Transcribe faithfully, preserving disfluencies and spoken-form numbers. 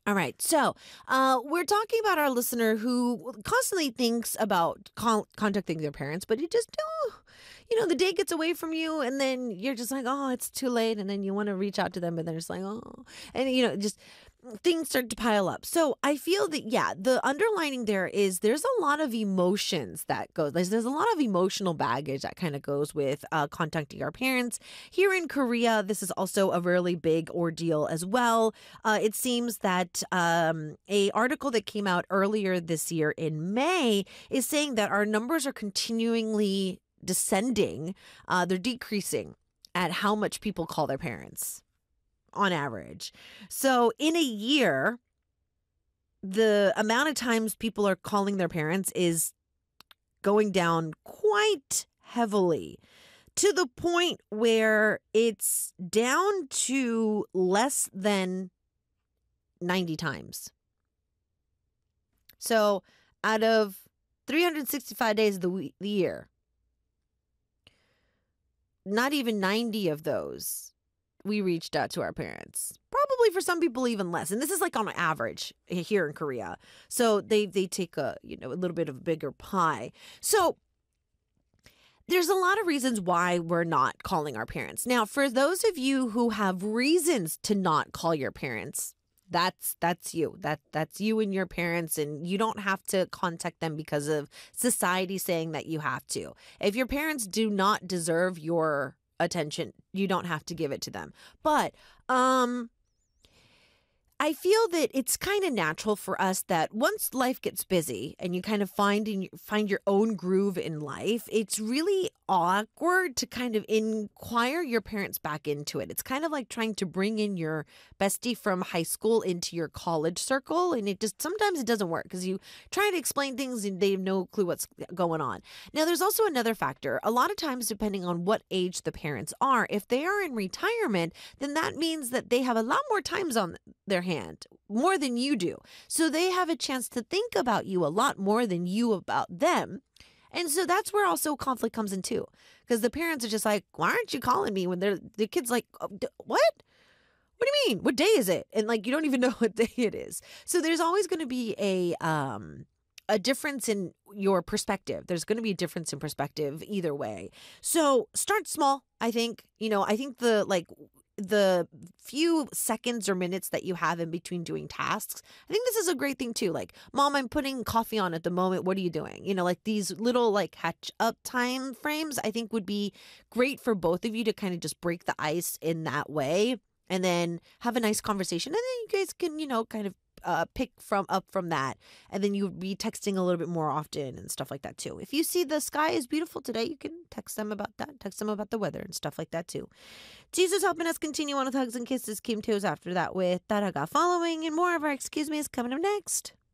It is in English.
All right. So, uh, we're talking about our listener who constantly thinks about con- contacting their parents, but you just don't, you know, the day gets away from you and then you're just like, oh, it's too late. And then you want to reach out to them, but then it's like, oh, and, you know, just things start to pile up. So I feel that, yeah, the underlining there is there's a lot of emotions that goes, there's, there's a lot of emotional baggage that kind of goes with uh, contacting our parents. Here in Korea, this is also a really big ordeal as well. Uh, it seems that um, a article that came out earlier this year in May is saying that our numbers are continually descending. Uh, they're decreasing at how much people call their parents on average. So in a year, the amount of times people are calling their parents is going down quite heavily to the point where it's down to less than ninety times. So out of three hundred sixty-five days of the, we- the year, not even ninety of those we reached out to our parents. Probably for some people even less. And this is like on average here in Korea. So they they take a, you know, a little bit of a bigger pie. So there's a lot of reasons why we're not calling our parents. Now, for those of you who have reasons to not call your parents, that's that's you. That that's you and your parents, and you don't have to contact them because of society saying that you have to. If your parents do not deserve your attention, you don't have to give it to them. But um I feel that it's kind of natural for us that once life gets busy and you kind of find in, find your own groove in life, it's really awkward to kind of inquire your parents back into it. It's kind of like trying to bring in your bestie from high school into your college circle, and it just sometimes it doesn't work because you try to explain things and they have no clue what's going on. Now, there's also another factor. A lot of times, depending on what age the parents are, if they are in retirement, then that means that they have a lot more times on their hand, more than you do. So they have a chance to think about you a lot more than you about them. And so that's where also conflict comes in too. Because the parents are just like, why aren't you calling me when they're the kid's like, "Oh, d- what? What do you mean? What day is it?" And like you don't even know what day it is. So there's always going to be a um a difference in your perspective. There's going to be a difference in perspective either way. So start small, I think. You know, I think the like the few seconds or minutes that you have in between doing tasks, I think this is a great thing too. Like, mom, I'm putting coffee on at the moment. What are you doing? You know, like these little like catch up time frames, I think would be great for both of you to kind of just break the ice in that way and then have a nice conversation. And then you guys can, you know, kind of uh, pick from up from that. And then you would be texting a little bit more often and stuff like that too. If you see the sky is beautiful today, you can text them about that, text them about the weather and stuff like that too. Jesus helping us continue on with hugs and kisses. Kim Toes after that with Taraga following, and more of our excuse me is coming up next.